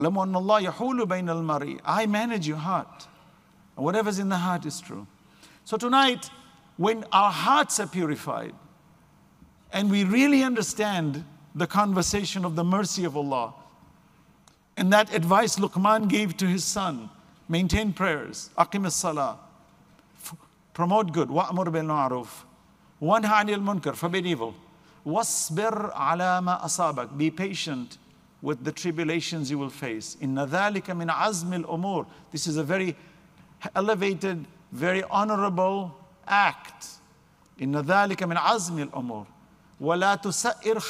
اعلموا أن الله يحول بين المرء. I manage your heart. And whatever's in the heart is true. So tonight, when our hearts are purified and we really understand the conversation of the mercy of Allah and that advice Luqman gave to his son, maintain prayers, aqim as-salah, promote good, wa'mur bil ma'ruf, wanha 'anil munkar, forbid evil, wasbir 'ala ma asabak, be patient with the tribulations you will face. Inna dhalika min azmi al-umur. This is a very elevated, very honorable act. Inna dhalika min azmi al-umur. وَلَا تُسَئِّرْ